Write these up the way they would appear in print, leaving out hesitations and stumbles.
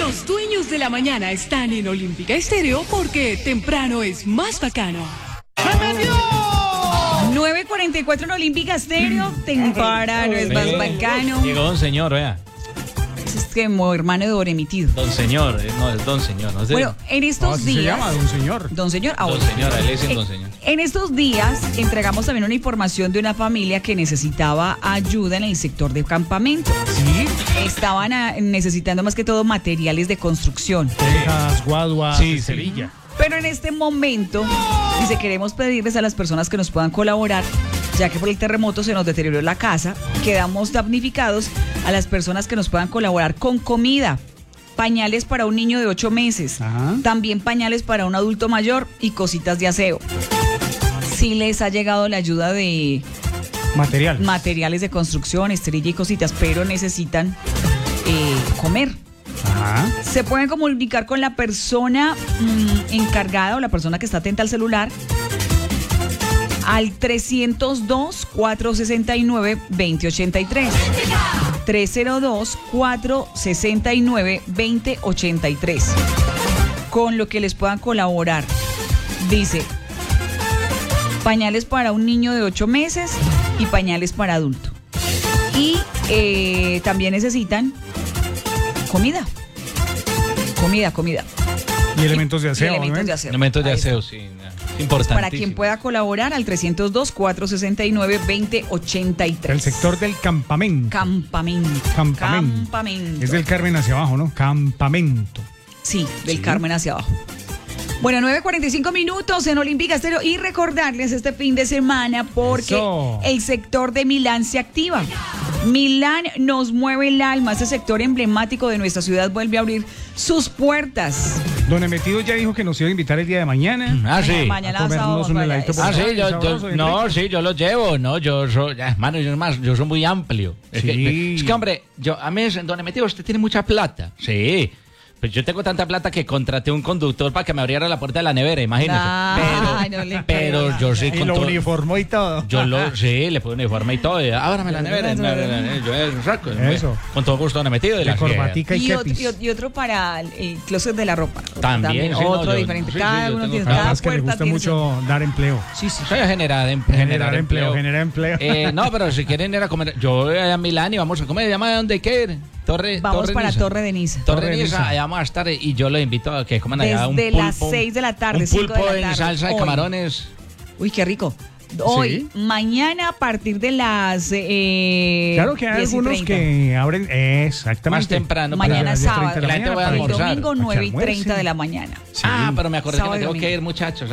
Los dueños de la mañana están en Olímpica Estéreo porque temprano es más bacano. 9:44 en Olímpica Estéreo. Temprano es más bacano. Llegó don señor, vea. Es como hermano de Doremitido. Don señor, no es don señor. No sé. Bueno, en estos días. Se llama don señor. Don señor. Don señor, él es el don señor. En estos días entregamos también una información de una familia que necesitaba ayuda en el sector de campamento. Sí. Estaban necesitando más que todo materiales de construcción. Texas, Guadua, Sí, Sevilla. Pero en este momento, dice, queremos pedirles a las personas que nos puedan colaborar, ya que por el terremoto se nos deterioró la casa, quedamos damnificados, a las personas que nos puedan colaborar con comida, pañales para un niño de 8 meses, Ajá. también pañales para un adulto mayor y cositas de aseo. Sí les ha llegado la ayuda de materiales de construcción, esterilla y cositas, pero necesitan comer. Ajá. Se pueden comunicar con la persona encargada o la persona que está atenta al celular al 302-469-2083. 302-469-2083. Con lo que les puedan colaborar. Dice, pañales para un niño de 8 meses y pañales para adulto. Y también necesitan comida. Y elementos de aseo. Elementos ¿no? de aseo. Elementos de Ahí está. aseo, sí. Importantísimo. Para quien pueda colaborar al 302-469-2083. El sector del campamento. Campamento. Es del Carmen hacia abajo, ¿no? Campamento. Sí, del Carmen hacia abajo. Bueno, 9:45 minutos en Olímpica Estéreo y recordarles este fin de semana porque Eso. el sector de Milán se activa. Milán nos mueve el alma, ese sector emblemático de nuestra ciudad vuelve a abrir sus puertas. Don Emetido ya dijo que nos iba a invitar el día de mañana. Ah, sí. Mañana A comernos sábado, un vaya, heladito eso. por Ah, sí, Sabroso y no, rico. sí, yo lo llevo, no, yo soy, hermano, yo soy muy amplio. Es Sí. que, hombre, a mí, don Emetido, usted tiene mucha plata. Sí. Pues yo tengo tanta plata que contraté un conductor para que me abriera la puerta de la nevera, imagínese. Ay, no le pero creo. yo sí Y lo uniformó y todo. sí, le puse uniforme y todo. Ábrame la nevera. Yo saco. Eso. Con todo gusto, don Emetido. De De la corbatica y Y otro, kepis. y otro para el closet de la ropa. También, sí, no, otro yo- diferente. sí, Cada sí, yo uno tengo tiene, cada- cada Además que le puerta gusta tiene mucho dar empleo. Sí, sí. Soy generar empleo. Generar empleo. No, pero si quieren ir a comer, yo voy a Milán y vamos a comer. ¿Llama de dónde quieren? Vamos para Niza. Torre de Niza. Torre Torre Niza, Niza. allá vamos a estar y yo los invito a que coman allá un Desde pulpo. las 6 de la tarde, Un 5 de pulpo la en tarde. salsa de Hoy. camarones. Uy, qué rico. Hoy, Sí. mañana a partir de las Claro que hay 10 y algunos 30. que abren exactamente Más temprano. Mañana las 10:30 sábado, de la la gente mañana va a para el almorzar. domingo para que 9 y 30 almuercen. de la mañana. Sí. Ah, pero me acordé Sábado que y me tengo domingo. que ir, muchachos.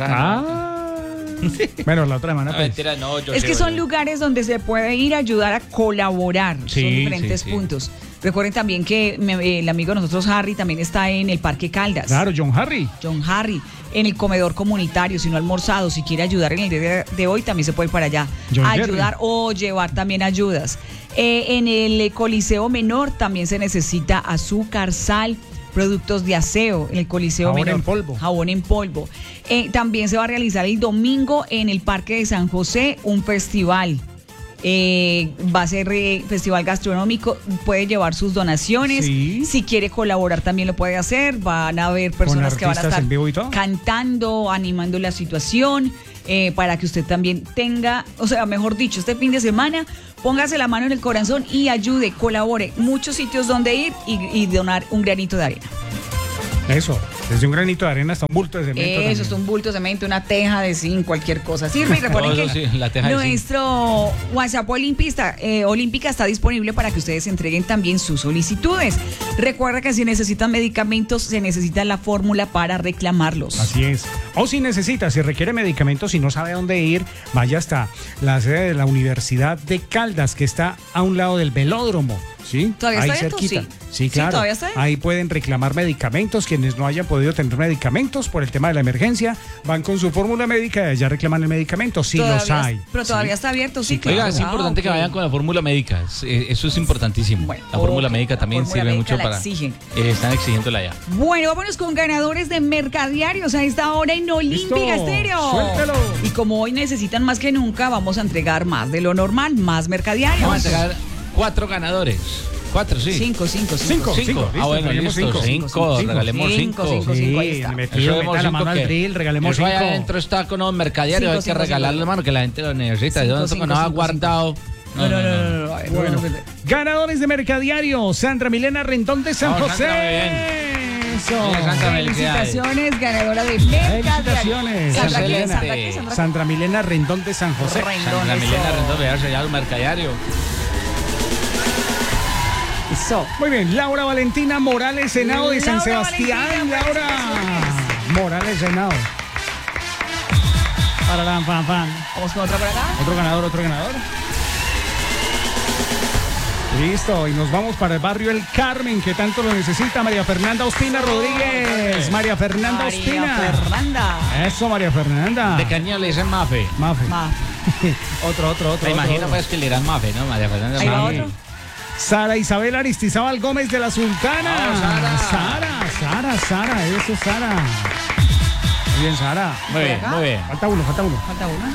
Bueno, la otra semana No, pues. mentira, no, yo Es sí que voy. son lugares donde se puede ir a ayudar a colaborar. Sí, Son diferentes sí, sí. puntos. Recuerden también que el amigo de nosotros, Harry, también está en el Parque Caldas. Claro, John Harry. John Harry, en el comedor comunitario, si no ha almorzado, si quiere ayudar en el día de hoy, también se puede ir para allá. John A Jerry. ayudar o llevar también ayudas. En el Coliseo Menor también se necesita azúcar, sal, productos de aseo en el Coliseo Jabón Menor. en polvo. Jabón en polvo. También se va a realizar el domingo en el Parque de San José un festival. Va a ser festival gastronómico, puede llevar sus donaciones. Sí. Si quiere colaborar también lo puede hacer. Van a haber personas que van a artistas estar en vivo y todo. cantando, animando la situación, para que usted también tenga, o sea, mejor dicho, este fin de semana, póngase la mano en el corazón y ayude, colabore. Muchos sitios donde ir y donar un granito de arena. Eso, desde un granito de arena hasta un bulto de cemento. Eso también. es un bulto de cemento, una teja de zinc, cualquier cosa. Sirve y recuerden Todo eso que sí, la teja de zinc. nuestro WhatsApp Olímpica está disponible para que ustedes entreguen también sus solicitudes. Recuerda que si necesitan medicamentos, se necesita la fórmula para reclamarlos. Así es. O si requiere medicamentos y no sabe a dónde ir, vaya hasta la sede de la Universidad de Caldas, que está a un lado del velódromo. ¿Sí? ¿Todavía ahí está abierto? cerquita. Sí. Sí, Sí, claro. todavía está abierto. Ahí pueden reclamar medicamentos. Quienes no hayan podido tener medicamentos por el tema de la emergencia, van con su fórmula médica y allá reclaman el medicamento, si los hay. Pero todavía está abierto, sí, claro. Oiga, es importante que ok. vayan con la fórmula médica. Eso es importantísimo. Bueno, la fórmula ok, médica la también fórmula sirve médica mucho la para. exigen. Están exigiéndola ya. Bueno, vámonos con ganadores de Mercadiarios a esta hora en Olímpica ¡Listo! Estéreo. ¡Suéltelo! Y como hoy necesitan más que nunca, vamos a entregar más de lo normal, más Mercadiarios. Vamos a entregar 4 ganadores. 4, sí. 5. Cinco. Cinco. listo, Ah, bueno, regalemos listo. cinco. 5. Regalemos 5. Cinco, ahí está. Metido, meta la mano al drill, regalemos Eso allá 5. adentro está con los mercaderes. Hay que Cinco, regalarle, cinco. hermano, que la gente lo necesita. Cinco, Yo cinco, no ha cinco, guardado. No. A ver, Bueno, bueno. ganadores de Mercadiario, Sandra Milena Rendón de San Vamos, José. Sandra, Eso. Bien, Sandra, felicidades. Felicitaciones, ganadora de Mercadiario. Felicitaciones. ¿Sandra quién? Excelente. ¿Sandra qué? ¿Sandra qué? Sandra Milena Rendón de San José. Sandra Milena Rendón, veas allá el mercadiario. Eso. Muy bien, Laura Valentina Morales Henao de San Laura Sebastián. Valentina, Laura Morales Henao. Para la fan. Vamos con otra por acá. Otro ganador. Listo, y nos vamos para el barrio El Carmen, que tanto lo necesita María Fernanda Ospina Rodríguez. María Fernanda Ospina. Fernanda. Eso, María Fernanda. De Cañón le dicen Mafe. Mafe. Ma. Otro. Me imagino otro. pues que le dirán Mafe, ¿no? María Fernanda Ahí va Mafe. otro. Sara Isabel Aristizábal Gómez de la Sultana. Vamos, Sara, eso, Sara. Muy bien, Sara. Muy bien, muy bien. Falta uno. Falta una.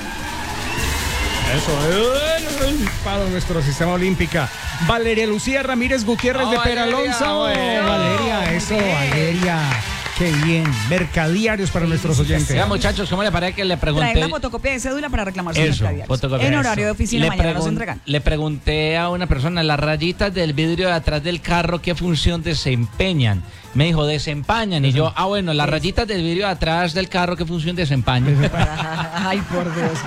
Eso, para nuestro sistema olímpica. Valeria Lucía Ramírez Gutiérrez de Valeria, Peralonso. bueno. Valeria, eso, Valeria. Qué bien. Mercadiarios para nuestros oyentes. Oiga, muchachos, ¿cómo le parece que le pregunté? Trae una fotocopia de cédula para reclamar su Eso, mercadiario. fotocopia. En horario de oficina, Le mañana nos entregan. Le pregunté a una persona, las rayitas del vidrio de atrás del carro, ¿qué función desempeñan? Me dijo, desempañan. Y yo, bueno, las rayitas del vidrio de atrás del carro, ¿qué función desempeñan? Ay, por Dios.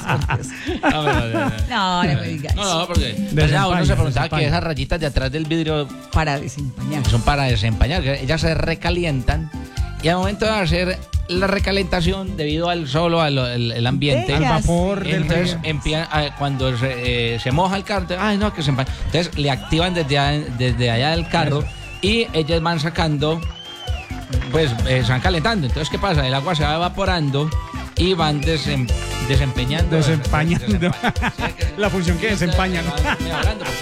No me digas. No, porque Desempaña, uno se preguntaba desempaña. que esas rayitas de atrás del vidrio Para desempañar. son para desempañar, que ellas se recalientan y al momento de hacer la recalentación debido al sol o el ambiente, Al vapor del entonces frío. cuando se moja el carro, que se empaña. Entonces le activan desde allá del carro y ellas van sacando, pues se van calentando. Entonces, ¿qué pasa? El agua se va evaporando y van desempeñando. Desempañando. Sí, La función que desempañan. Estoy hablando porque